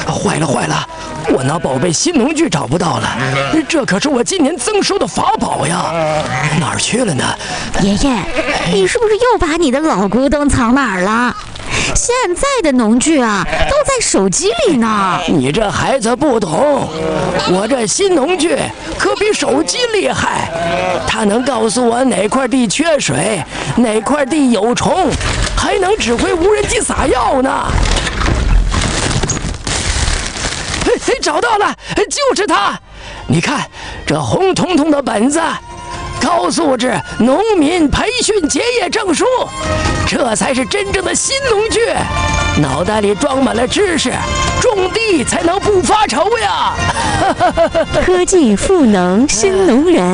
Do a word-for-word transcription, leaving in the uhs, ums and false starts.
坏了坏了，我那宝贝新农具找不到了，这可是我今年增收的法宝呀，哪儿去了呢？ 爷爷，你是不是又把你的老古董藏哪儿了？现在的农具啊，都在手机里呢。 你这孩子不懂，我这新农具可比手机厉害，它能告诉我哪块地缺水，哪块地有虫，还能指挥无人机撒药呢。嘿，找到了，就是它！你看这红彤彤的本子，高素质农民培训结业证书，这才是真正的新农具。脑袋里装满了知识，种地才能不发愁呀！ 科技赋能新农人。